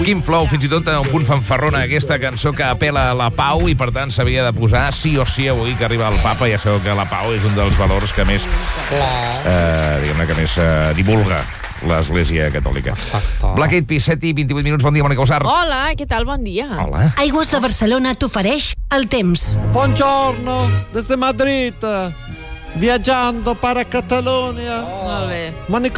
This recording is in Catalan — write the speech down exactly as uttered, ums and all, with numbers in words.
Quin flow, fins i tot a un punt fanfarrona, aquesta cançó que apela a la pau i, per tant, s'havia de posar sí o sí avui que arriba el papa. Ja sabeu que la pau és un dels valors que més, eh, diguem-ne, que més eh, divulga l'Església Catòlica. Exacte. Black Eyed Peas, set i vint-i-vuit minuts. Bon dia, Mònica Usart. Hola, què tal? Bon dia. Hola. Aigües de Barcelona t'ofereix el temps. Buongiorno, desde Madrid, viaggiando para Catalunya. Molt bé. Mònica